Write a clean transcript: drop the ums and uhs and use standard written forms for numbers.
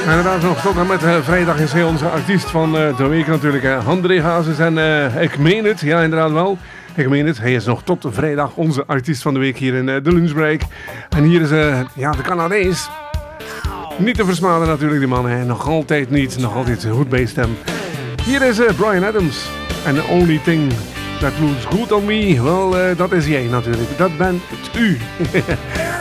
Inderdaad, nog tot en met vrijdag is hij onze artiest van de week natuurlijk. André Hazes en ik meen het, ja inderdaad wel. Ik meen het, hij is nog tot vrijdag onze artiest van de week hier in de lunchbreak. En hier is de Canadees. Niet te versmaden natuurlijk die man, hè. Nog altijd niet, nog altijd goed bij stem. Hier is Bryan Adams. And the only thing that looks good on me, wel dat is jij natuurlijk. Dat bent u.